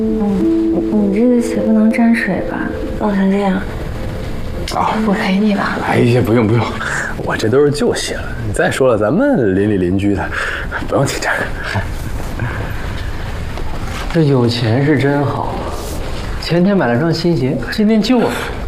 你这个鞋不能沾水吧？弄成这样。 啊， 我陪你吧。 哎呀，不用，我这都是旧鞋了。再说了，咱们邻里邻居的，不用紧张。 这有钱是真好，前天买了双新鞋，今天旧了。